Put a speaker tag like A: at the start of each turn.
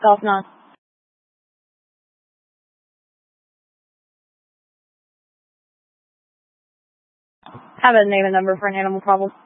A: Golf 9. Have a name and number for an animal problem.